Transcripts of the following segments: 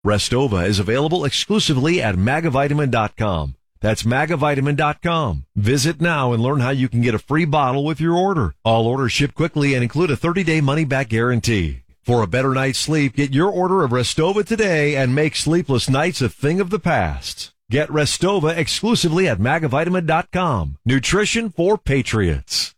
Restova is available exclusively at magavitamin.com. That's magavitamin.com. Visit now and learn how you can get a free bottle with your order. All orders ship quickly and include a 30-day money-back guarantee. For a better night's sleep, get your order of Restova today and make sleepless nights a thing of the past. Get Restova exclusively at magavitamin.com. Nutrition for patriots.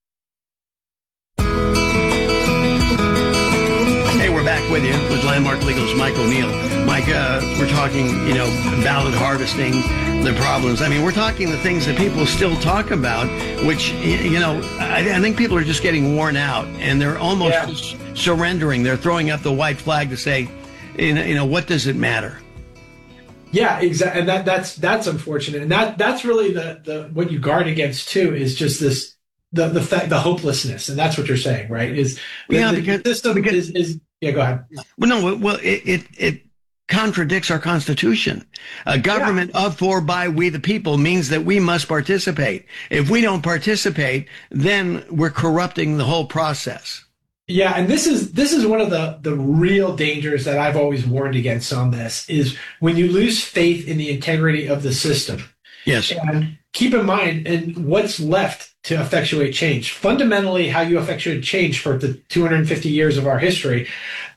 Hey, we're back with you with Landmark Legal's Mike O'Neill. Mike, we're talking, ballot harvesting, the problems. I mean, we're talking the things that people still talk about, which, I think people are just getting worn out and they're almost just surrendering. They're throwing up the white flag to say, what does it matter? Yeah, exactly. And that's unfortunate. And that's really the what you guard against too, is just this, the hopelessness. And that's what you're saying, right? The system is go ahead. Well, it contradicts our Constitution. A government of, for, by, we the people means that we must participate. If we don't participate, then we're corrupting the whole process. Yeah, and this is one of the real dangers that I've always warned against on this, is when you lose faith in the integrity of the system. Yes. And keep in mind, and what's left to effectuate change. Fundamentally, how you effectuate change for the 250 years of our history,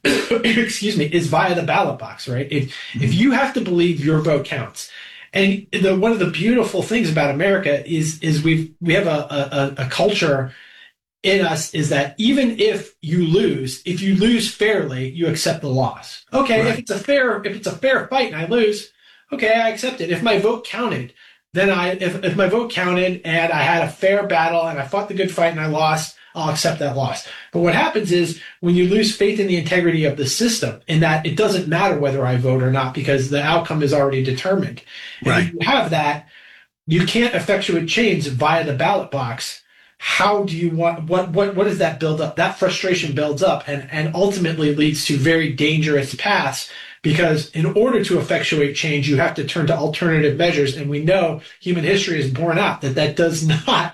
is via the ballot box, right? If you have to believe your vote counts. And one of the beautiful things about America is we have a culture in us, is that even if you lose fairly, you accept the loss. Okay, right. If it's a fair fight and I lose, okay, I accept it. If my vote counted, then if my vote counted and I had a fair battle and I fought the good fight and I lost, I'll accept that loss. But what happens is when you lose faith in the integrity of the system, in that it doesn't matter whether I vote or not because the outcome is already determined. Right. If you have that, you can't effectuate change via the ballot box. How do you want, what does that build up? That frustration builds up and ultimately leads to very dangerous paths, because in order to effectuate change, you have to turn to alternative measures. And we know human history is borne out that does not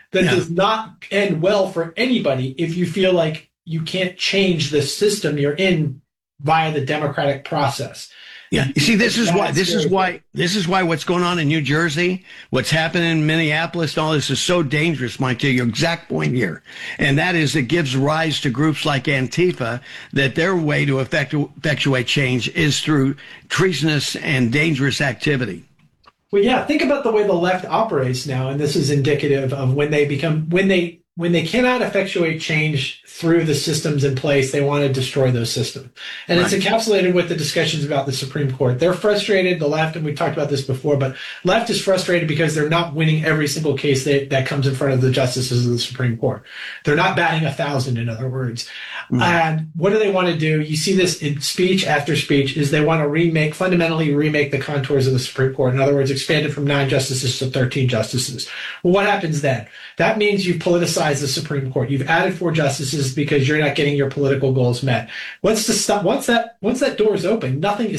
end well for anybody if you feel like you can't change the system you're in via the democratic process. Yeah. You see, this is why what's going on in New Jersey, what's happening in Minneapolis, all this is so dangerous, Mike, to your exact point here. And that is, it gives rise to groups like Antifa, that their way to effectuate change is through treasonous and dangerous activity. Well, yeah, think about the way the left operates now. And this is indicative of when they cannot effectuate change through the systems in place, they want to destroy those systems. And It's encapsulated with the discussions about the Supreme Court. They're frustrated, the left, and we talked about this before, but left is frustrated because they're not winning every single case that comes in front of the justices of the Supreme Court. They're not batting 1,000, in other words. And what do they want to do? You see this in speech after speech, is they want to fundamentally remake the contours of the Supreme Court. In other words, expand it from 9 justices to 13 justices. Well, what happens then? That means you've politicized the Supreme Court. You've added 4 justices because you're not getting your political goals met. Once that door is open, nothing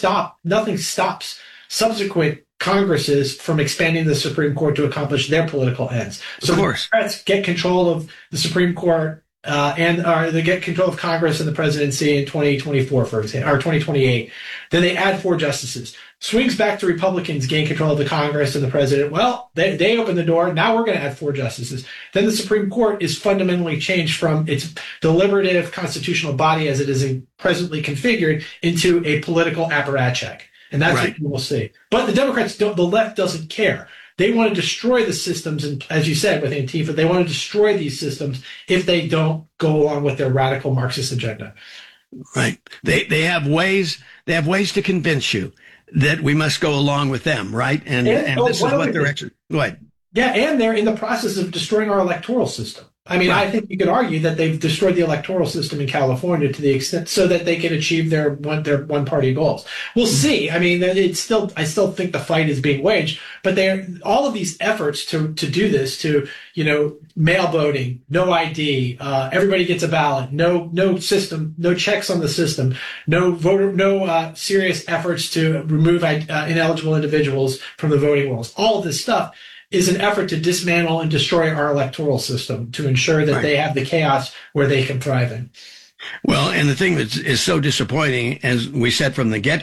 stops subsequent Congresses from expanding the Supreme Court to accomplish their political ends. So the Democrats get control of the Supreme Court they get control of Congress and the presidency in 2024, for example, or 2028. Then they add 4 justices. Swings back to Republicans gain control of the Congress and the president. Well, they open the door. Now we're going to add 4 justices. Then the Supreme Court is fundamentally changed from its deliberative constitutional body as it is presently configured into a political apparatchik. And that's what you will see. But the Democrats the left doesn't care. They want to destroy the systems, and as you said with Antifa, they want to destroy these systems if they don't go along with their radical Marxist agenda. Right. They have ways to convince you that we must go along with them, right? And this is what they're actually. Go ahead. Yeah, and they're in the process of destroying our electoral system. I mean, I think you could argue that they've destroyed the electoral system in California to the extent so that they can achieve their one-party goals. We'll see. I mean, I still think the fight is being waged, but all of these efforts to do this, to mail voting, no ID, everybody gets a ballot, no system, no checks on the system, no serious efforts to remove ineligible individuals from the voting rolls. All of this stuff is an effort to dismantle and destroy our electoral system to ensure that they have the chaos where they can thrive in. Well, and the thing that is so disappointing, as we said from the get